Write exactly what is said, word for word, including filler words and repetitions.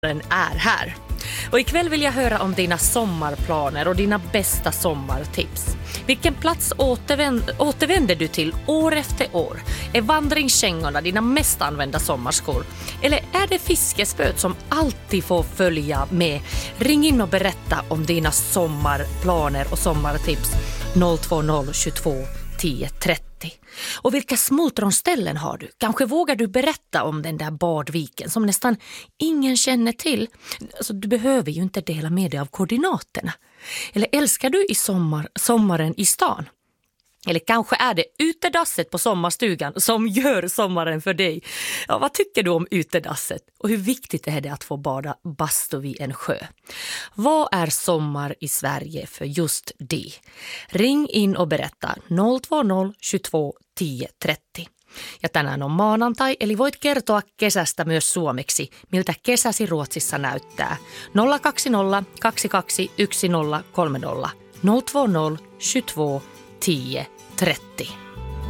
Den är här. Och ikväll vill jag höra om dina sommarplaner och dina bästa sommartips. Vilken plats återvänder, återvänder du till år efter år? Är vandringskängorna dina mest använda sommarskor? Eller är det fiskespöt som alltid får följa med? Ring in och berätta om dina sommarplaner och sommartips. noll två noll tjugotvå tio trettio. Och vilka smultronställen har du? Kanske vågar du berätta om den där badviken som nästan ingen känner till. Alltså, du behöver ju inte dela med dig av koordinaterna. Eller älskar du i sommar, sommaren i stan? Eller kanske är det utedasset på sommarstugan som gör sommaren för dig. Ja, vad tycker du om utedasset? Och hur viktigt är det att få bada bastu vid en sjö? Vad är sommar i Sverige för just det? Ring in och berätta noll två noll tjugotvå tio trettio. Ja tänään on maanantai, eli voit kertoa kesästä myös suomeksi, miltä kesäsi Ruotsissa näyttää. nolla kaksi nolla kaksi kaksi yksi nolla kolme nolla noll två noll tjugotvå tio trettio.